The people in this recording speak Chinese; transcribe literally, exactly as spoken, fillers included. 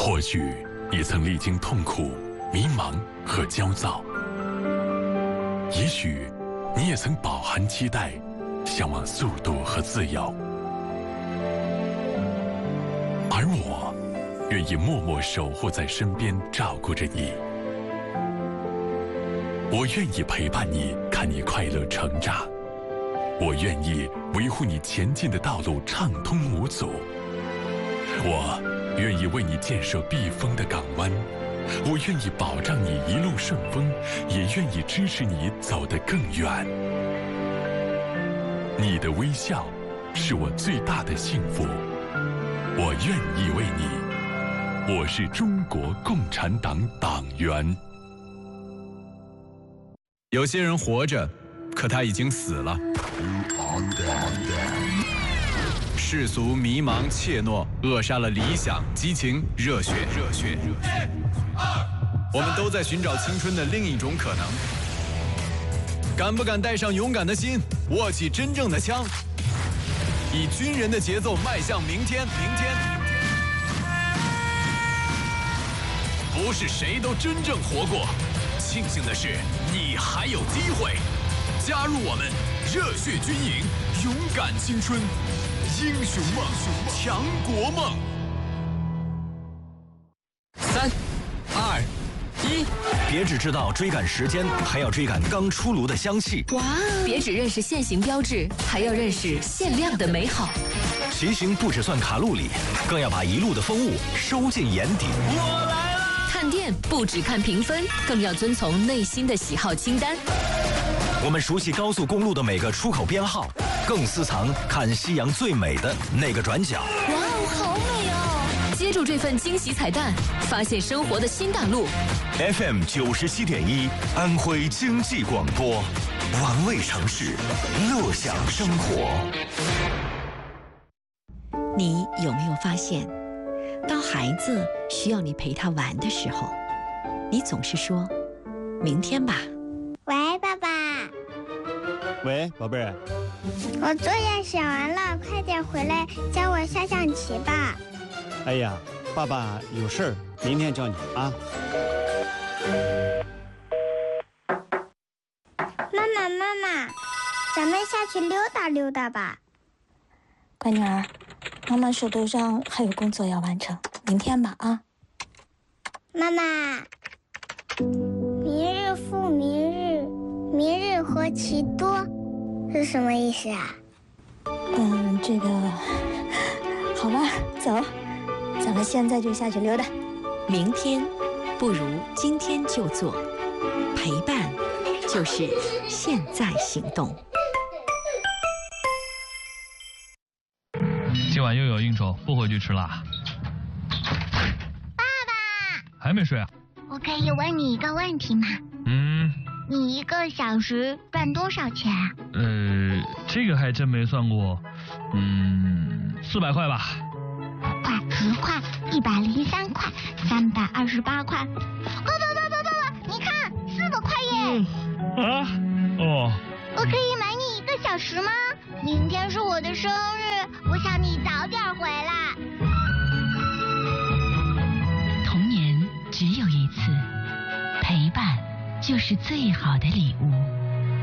或许你曾历经痛苦、迷茫和焦躁，也许你也曾饱含期待，向往速度和自由。而我愿意默默守护在身边，照顾着你。我愿意陪伴你，看你快乐成长。我愿意维护你前进的道路畅通无阻。我愿意为你建设避风的港湾。我愿意保障你一路顺风，也愿意支持你走得更远。你的微笑是我最大的幸福。我愿意为你。我是中国共产党党员。 有些人活着，可他已经死了。世俗迷茫怯懦，扼杀了理想、激情、热血、热血、热血。我们都在寻找青春的另一种可能。敢不敢带上勇敢的心，握起真正的枪，以军人的节奏迈向明天？明天，不是谁都真正活过。庆幸的是，你还有机会加入我们，热血军营，勇敢青春，英雄梦，强国梦。 三、二、一， 别只知道追赶时间，还要追赶刚出炉的香气。 哇！别只认识限行标志，还要认识限量的美好。 骑行不只算卡路里，更要把一路的风物收进眼底。 我来了！ 看店不只看评分，更要遵从内心的喜好清单。 我们熟悉高速公路的每个出口编号，更私藏看夕阳最美的那个转角。 哇哦，好美哦！接住这份惊喜彩蛋，发现生活的新大陆。 F M 九十七点一，安徽经济广播，玩味城市，乐享生活。 你有没有发现，当孩子需要你陪他玩的时候，你总是说明天吧。 喂，爸爸。 喂，宝贝儿。 我作业写完了，快点回来教我下象棋吧。 哎呀，爸爸有事儿，明天教你啊。 妈妈，妈妈，咱们下去溜达溜达吧。 乖女儿，妈妈手头上还有工作要完成，明天吧啊。 妈妈，明日复明日，明日何其多，是什么意思啊？ 嗯，这个，好吧，走，咱们现在就下去溜达。 明天不如今天就做，陪伴就是现在行动。 今晚又有应酬，不回去吃辣。 爸爸， 还没睡啊？ 我可以问你一个问题吗？ 嗯。 你一个小时赚多少钱啊？ 呃，这个还真没算过。嗯，四百块吧。 五块、十块、一百零三块、三百二十八块。爸爸，爸爸，爸爸，你看，四百块耶！ 嗯、啊？哦。 我可以买你一个小时吗？明天是我的生日，我想你早点回来。 童年只有一次，陪伴就是最好的礼物。